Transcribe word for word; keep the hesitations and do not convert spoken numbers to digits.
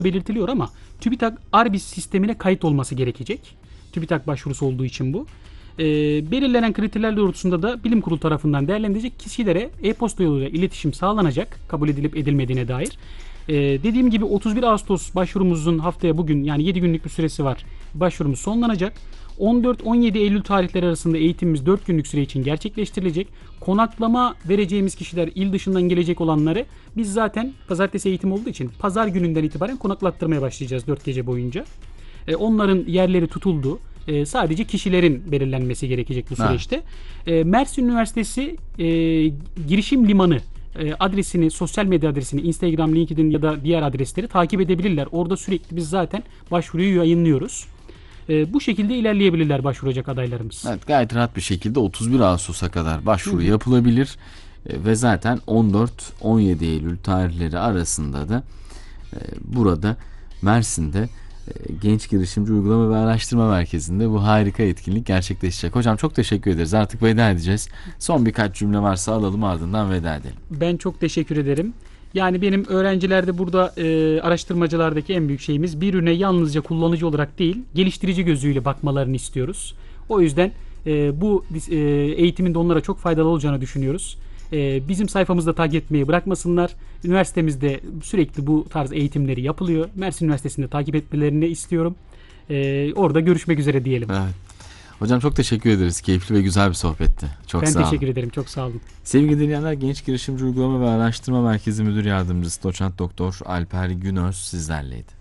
belirtiliyor ama TÜBİTAK ARBİZ sistemine kayıt olması gerekecek. TÜBİTAK başvurusu olduğu için bu. E, belirlenen kriterler doğrultusunda da bilim kurulu tarafından değerlendirilecek kişilere e-posta yoluyla iletişim sağlanacak kabul edilip edilmediğine dair. E, dediğim gibi otuz bir Ağustos başvurumuzun haftaya bugün yani yedi günlük bir süresi var. Başvurumuz sonlanacak. on dört on yedi Eylül tarihleri arasında eğitimimiz dört günlük süre için gerçekleştirilecek. Konaklama vereceğimiz kişiler il dışından gelecek olanları biz zaten pazartesi eğitim olduğu için pazar gününden itibaren konaklattırmaya başlayacağız dört gece boyunca. E, onların yerleri tutuldu. E, sadece kişilerin belirlenmesi gerekecek bu süreçte. E, Mersin Üniversitesi e, girişim limanı e, adresini, sosyal medya adresini, Instagram, LinkedIn ya da diğer adresleri takip edebilirler. Orada sürekli biz zaten başvuruyu yayınlıyoruz. E, bu şekilde ilerleyebilirler başvuracak adaylarımız. Evet, gayet rahat bir şekilde otuz bir Ağustos'a kadar başvuru yapılabilir e, ve zaten on dört on yedi Eylül tarihleri arasında da e, burada Mersin'de e, Genç Girişimci Uygulama ve Araştırma Merkezi'nde bu harika etkinlik gerçekleşecek. Hocam çok teşekkür ederiz. Artık veda edeceğiz. Son birkaç cümle varsa alalım, ardından veda edelim. Ben çok teşekkür ederim. Yani benim öğrencilerde burada e, araştırmacılardaki en büyük şeyimiz bir ürüne yalnızca kullanıcı olarak değil, geliştirici gözüyle bakmalarını istiyoruz. O yüzden e, bu e, eğitimin de onlara çok faydalı olacağını düşünüyoruz. E, bizim sayfamızda takip etmeyi bırakmasınlar. Üniversitemizde sürekli bu tarz eğitimleri yapılıyor. Mersin Üniversitesi'nde takip etmelerini istiyorum. E, orada görüşmek üzere diyelim. Evet. Hocam çok teşekkür ederiz. Keyifli ve güzel bir sohbetti. Çok ben sağ olun. teşekkür ederim. Çok sağ olun. Sevgili dinleyenler, Genç Girişimci Uygulama ve Araştırma Merkezi Müdür Yardımcısı Doçent Doktor Alper Günöz sizlerleydi.